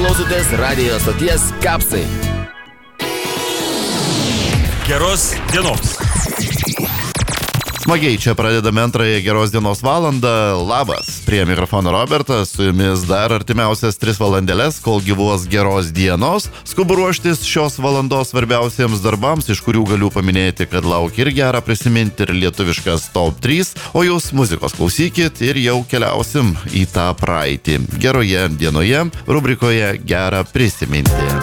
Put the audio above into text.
klausotės radio stoties Kapsai. Geros dienos. Smagiai, čia pradedame antrąją geros dienos valandą. Labas, prie mikrofono Robertas, su jumis dar artimiausias 3 valandėlės, kol gyvuos geros dienos. Skubu ruoštis šios valandos svarbiausiems darbams, iš kurių galiu paminėti, kad laukia ir gerą prisiminti, ir lietuviškas top 3, o jūs muzikos klausykit ir jau keliausim į tą praeitį. Geroje dienoje, rubrikoje Gerą prisiminti.